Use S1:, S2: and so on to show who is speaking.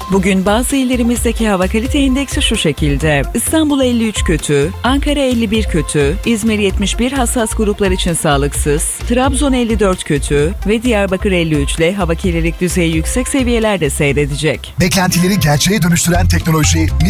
S1: Bugün bazı illerimizdeki hava kalite indeksi şu şekilde: İstanbul 53 kötü, Ankara 51 kötü, İzmir 71 hassas gruplar için sağlıksız, Trabzon 54 kötü ve Diyarbakır 53 ile hava kirlilik düzeyi yüksek seviyelerde seyredecek.
S2: Beklentileri gerçeğe dönüştüren teknoloji